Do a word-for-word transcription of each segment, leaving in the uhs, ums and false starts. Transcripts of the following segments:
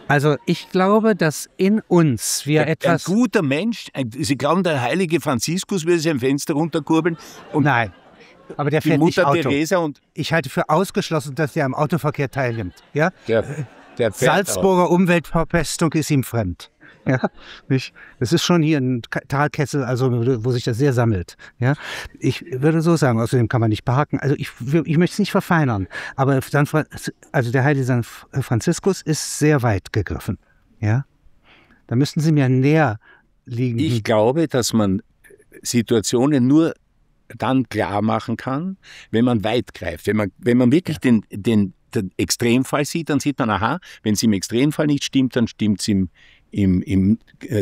Also ich glaube, dass in uns wir ein, etwas... Ein guter Mensch, ein, Sie glauben, der heilige Franziskus würde sich ein Fenster runterkurbeln? Und Nein, aber der die fährt Mutter nicht Auto. Teresa und Ich halte für ausgeschlossen, dass er am Autoverkehr teilnimmt. Ja? der, der fährt Salzburger auch. Umweltverpestung ist ihm fremd. Ja, nicht? Das ist schon hier ein Talkessel, also wo sich das sehr sammelt. Ja, ich würde so sagen, außerdem kann man nicht parken. Also ich, ich möchte es nicht verfeinern, aber San Fra- also der heilige San Franziskus ist sehr weit gegriffen. Ja, da müssten Sie mir näher liegen. Ich glaube, dass man Situationen nur dann klar machen kann, wenn man weit greift. Wenn man, wenn man wirklich ja. den, den, den Extremfall sieht, dann sieht man, aha, wenn es im Extremfall nicht stimmt, dann stimmt es im im, im äh,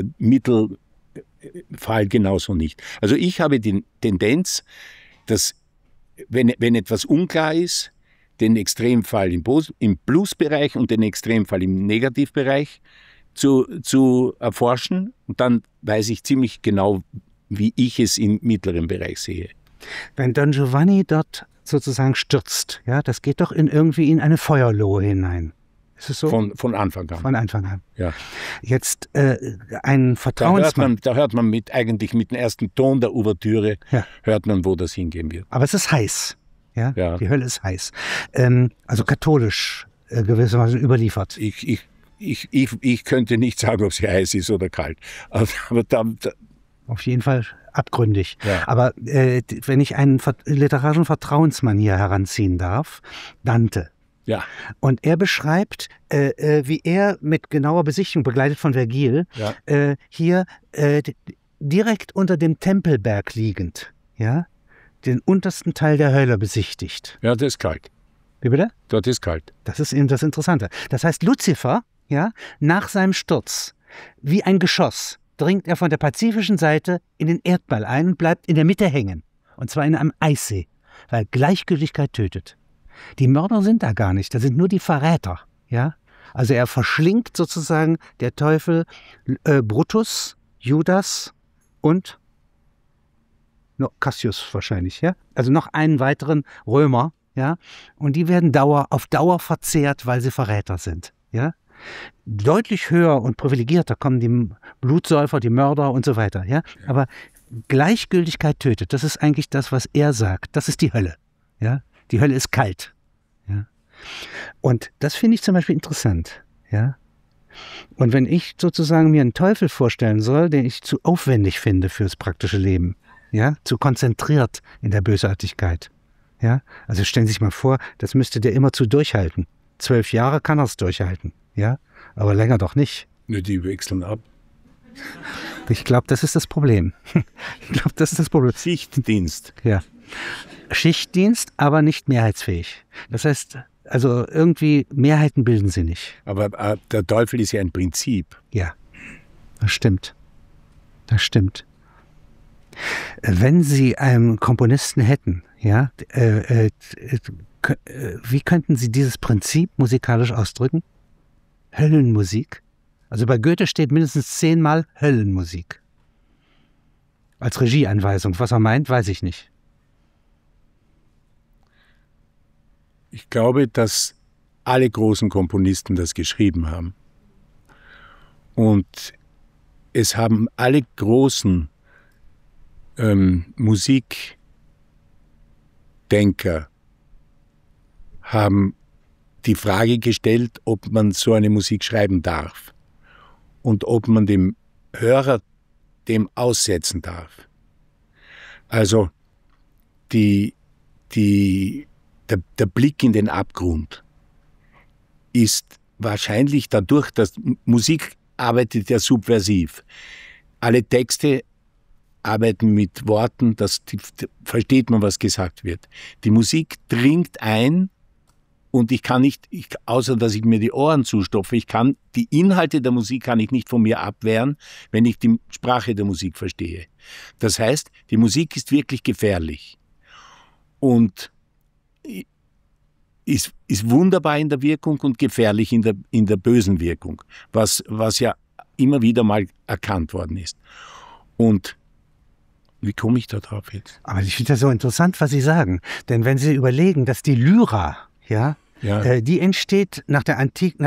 Mittelfall genauso nicht. Also ich habe die Tendenz, dass wenn, wenn etwas unklar ist, den Extremfall im, im Plusbereich und den Extremfall im Negativbereich zu, zu erforschen. Und dann weiß ich ziemlich genau, wie ich es im mittleren Bereich sehe. Wenn Don Giovanni dort sozusagen stürzt, ja, das geht doch in irgendwie in eine Feuerlohe hinein. Ist es so? Von, von Anfang an. Von Anfang an. Ja. Jetzt äh, ein Vertrauensmann. Da hört man, da hört man mit, eigentlich mit dem ersten Ton der Ouvertüre, ja. hört man, wo das hingehen wird. Aber es ist heiß. Ja? Ja. Die Hölle ist heiß. Ähm, also katholisch äh, gewissermaßen überliefert. Ich, ich, ich, ich, ich könnte nicht sagen, ob sie heiß ist oder kalt. Aber, aber da, da auf jeden Fall abgründig. Ja. Aber äh, wenn ich einen literarischen Vertrauensmann hier heranziehen darf, Dante. Ja. Und er beschreibt, äh, äh, wie er mit genauer Besichtigung, begleitet von Vergil, ja. äh, hier äh, direkt unter dem Tempelberg liegend, ja, den untersten Teil der Hölle besichtigt. Ja, das ist kalt. Wie bitte? Dort ist kalt. Das ist eben das Interessante. Das heißt, Luzifer, ja, nach seinem Sturz, wie ein Geschoss, dringt er von der pazifischen Seite in den Erdball ein und bleibt in der Mitte hängen. Und zwar in einem Eissee, weil Gleichgültigkeit tötet. Die Mörder sind da gar nicht, da sind nur die Verräter. Ja? Also er verschlingt sozusagen der Teufel äh, Brutus, Judas und no, Cassius wahrscheinlich. Ja? Also noch einen weiteren Römer. Ja? Und die werden Dauer, auf Dauer verzehrt, weil sie Verräter sind. Ja? Deutlich höher und privilegierter kommen die Blutsäufer, die Mörder und so weiter. Ja? Aber Gleichgültigkeit tötet, das ist eigentlich das, was er sagt. Das ist die Hölle. Ja? Die Hölle ist kalt. Ja? Und das finde ich zum Beispiel interessant. Ja? Und wenn ich sozusagen mir einen Teufel vorstellen soll, den ich zu aufwendig finde fürs praktische Leben, ja? Zu konzentriert in der Bösartigkeit. Ja? Also stellen Sie sich mal vor, das müsste der immerzu durchhalten. Zwölf Jahre kann er es durchhalten. Ja? Aber länger doch nicht. Nur die wechseln ab. Ich glaube, das ist das Problem. Ich glaube, das ist das Problem. Schichtdienst. Ja. Schichtdienst, aber nicht mehrheitsfähig. Das heißt, also irgendwie Mehrheiten bilden sie nicht. Aber äh, der Teufel ist ja ein Prinzip. Ja, das stimmt. Das stimmt. Wenn Sie einen Komponisten hätten, ja, äh, äh, äh, wie könnten Sie dieses Prinzip musikalisch ausdrücken? Höllenmusik. Also bei Goethe steht mindestens zehnmal Höllenmusik. Als Regieanweisung. Was er meint, weiß ich nicht. Ich glaube, dass alle großen Komponisten das geschrieben haben. Und es haben alle großen ähm, Musikdenker haben die Frage gestellt, ob man so eine Musik schreiben darf und ob man dem Hörer dem aussetzen darf. Also die, die Der, der Blick in den Abgrund ist wahrscheinlich dadurch, dass Musik arbeitet ja subversiv. Alle Texte arbeiten mit Worten, dass die, versteht man, was gesagt wird. Die Musik dringt ein und ich kann nicht, ich, außer dass ich mir die Ohren zustopfe, ich kann die Inhalte der Musik kann ich nicht von mir abwehren, wenn ich die Sprache der Musik verstehe. Das heißt, die Musik ist wirklich gefährlich. Und Ist, ist wunderbar in der Wirkung und gefährlich in der, in der bösen Wirkung, was, was ja immer wieder mal erkannt worden ist. Und wie komme ich da drauf jetzt? Aber ich finde das so interessant, was Sie sagen. Denn wenn Sie überlegen, dass die Lyra, ja, ja. Äh, die entsteht nach der Antike,